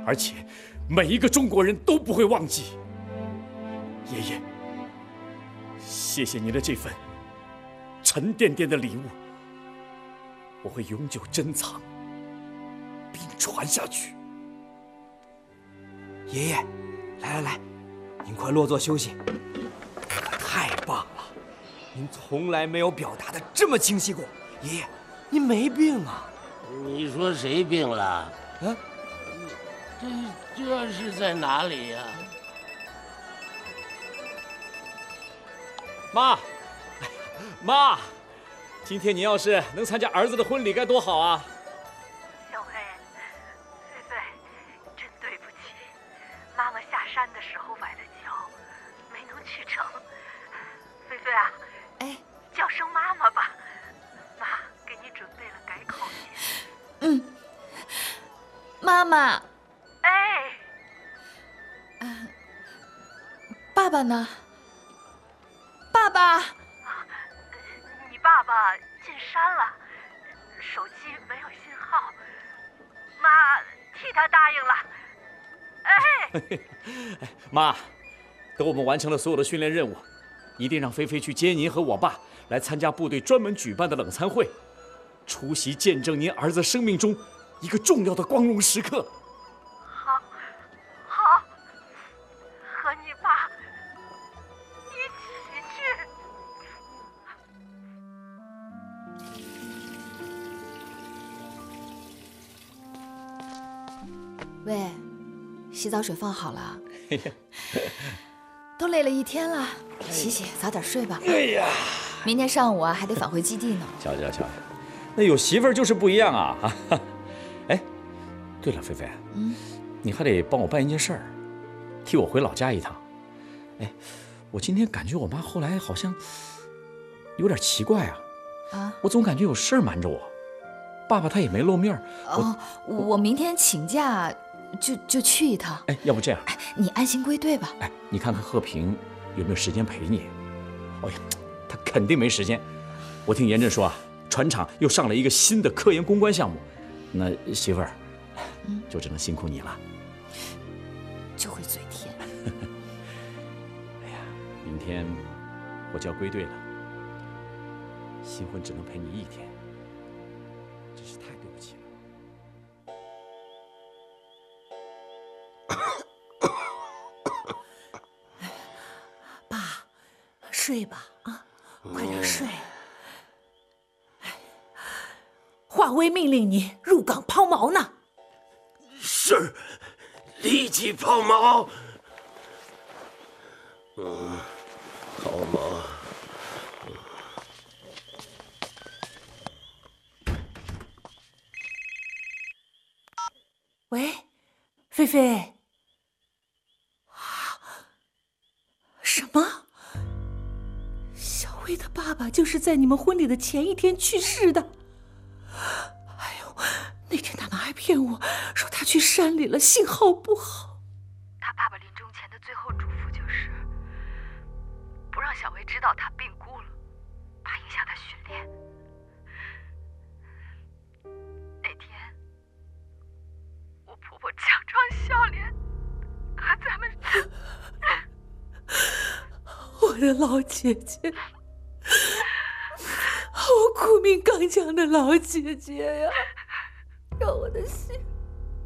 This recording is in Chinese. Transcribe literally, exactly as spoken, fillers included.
而且每一个中国人都不会忘记。爷爷，谢谢您的这份沉甸甸的礼物，我会永久珍藏并传下去。 爷爷，来来来，您快落座休息。可太棒了，您从来没有表达的这么清晰过。爷爷，您没病啊？ 你说谁病了？ 啊？ 这这是在哪里呀？ 妈，妈，今天您要是能参加儿子的婚礼，该多好啊！ 小薇，菲菲，真对不起，妈妈下山的时候崴了脚，没能去成。菲菲啊， 哎， 叫声妈妈吧，妈给你准备了改口信。 嗯，妈妈。 哎， 嗯，爸爸呢？爸爸， 你爸爸进山了，手机没有信号，妈替他答应了。 哎，哎，妈，等我们完成了所有的训练任务，一定让菲菲去接您和我爸来参加部队专门举办的冷餐会，出席见证您儿子生命中一个重要的光荣时刻。 好，好，和你爸一起去。 喂，洗澡水放好了。都累了一天了，洗洗，早点睡吧。 哎呀， 明天上午啊还得返回基地呢。 瞧瞧瞧，那有媳妇儿就是不一样啊！哎，对了，菲菲，嗯，你还得帮我办一件事儿，替我回老家一趟。哎，我今天感觉我妈后来好像有点奇怪啊，啊，我总感觉有事儿瞒着我。爸爸他也没露面。 哦，我, 我明天请假。就就去一趟， 哎，要不这样， 哎，你安心归队吧。 哎，你看看贺平有没有时间陪你？哎呀，他肯定没时间。我听严震说啊，船厂又上了一个新的科研攻关项目，那媳妇儿，嗯，就只能辛苦你了。 就会嘴甜。 哎呀，明天我就要归队了，新婚只能陪你一天，真是太对不起了。 爸，睡吧啊，快点睡。哎，华威命令你入港抛锚呢。 是，立即抛锚。嗯，抛锚。 喂，菲菲。什么？小薇的爸爸就是在你们婚礼的前一天去世的。哎呦，那天他们还骗我说他去山里了，信号不好。 他爸爸临终前的最后嘱咐就是不让小薇知道他病故了，怕影响他训练。那天我婆婆强装笑脸和咱们我的老姐姐，我苦命刚强的老姐姐呀，让我的心